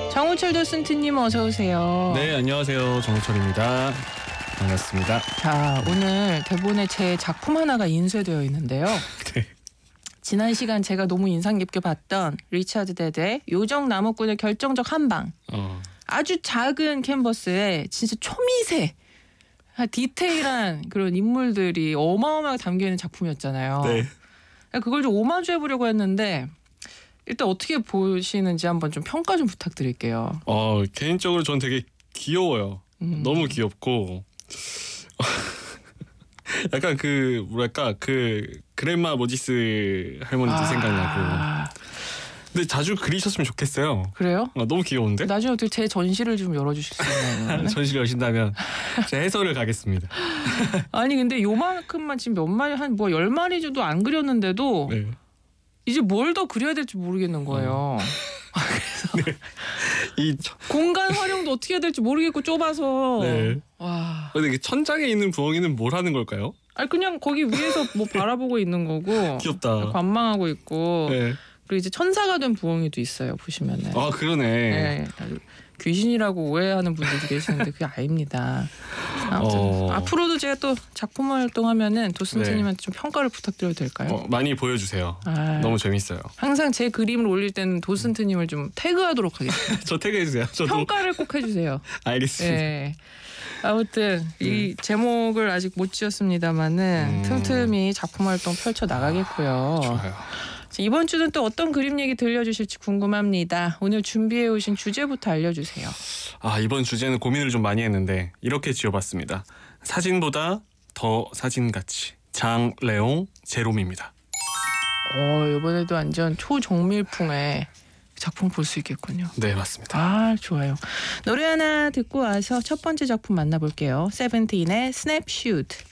정우철 도슨트님 어서 오세요. 네, 안녕하세요. 정우철입니다. 반갑습니다. 자, 오늘 대본에 제 작품 하나가 인쇄되어 있는데요. 네. 지난 시간 제가 너무 인상 깊게 봤던 리처드 데드의 요정 나무꾼의 결정적 한방. 아주 작은 캔버스에 진짜 초미세 디테일한 그런 인물들이 어마어마하게 담겨있는 작품이었잖아요. 네. 그걸 좀 오마주 해보려고 했는데 일단 어떻게 보시는지 한번 좀 평가 좀 부탁드릴게요. 개인적으로 전 되게 귀여워요. 너무 귀엽고 약간 그 뭐랄까 그 그랜마 모지스 할머니도 생각나고. 근데 자주 그리셨으면 좋겠어요. 그래요? 너무 귀여운데? 나중에 어떻게 제 전시를 좀 열어주실 수 있나요? 전시를 여신다면 제가 해설을 가겠습니다. 아니 근데 요만큼만 지금 몇 마리 한 뭐 10마리 정도 안 그렸는데도 네. 이제 뭘 더 그려야 될지 모르겠는 거예요. 그래서 네. 이 공간 활용도 어떻게 해야 될지 모르겠고 좁아서. 네. 와. 근데 천장에 있는 부엉이는 뭘 하는 걸까요? 아니 그냥 거기 위에서 뭐 바라보고 있는 거고. 귀엽다. 관망하고 있고. 네. 그리고 이제 천사가 된 부엉이도 있어요 보시면은. 아 그러네. 네. 귀신이라고 오해하는 분들도 계시는데 그게 아닙니다. 아무튼 앞으로도 제가 또 작품 활동하면은 도슨트님한테 좀 평가를 부탁드려도 될까요? 많이 보여주세요. 너무 재밌어요. 항상 제 그림을 올릴 때는 도슨트님을 좀 태그하도록 하겠습니다. 저 태그해주세요. 저도. 평가를 꼭 해주세요. 알겠습니다. 네. 아무튼 이 제목을 아직 못 지었습니다만은 틈틈이 작품 활동 펼쳐 나가겠고요. 좋아요. 이번 주는 또 어떤 그림 얘기 들려주실지 궁금합니다. 오늘 준비해 오신 주제부터 알려주세요. 이번 주제는 고민을 좀 많이 했는데 이렇게 지어봤습니다. 사진보다 더 사진같이 장레옹 제롬입니다. 이번에도 완전 초정밀풍의 작품 볼 수 있겠군요. 네, 맞습니다. 좋아요. 노래 하나 듣고 와서 첫 번째 작품 만나볼게요. 세븐틴의 스냅슛.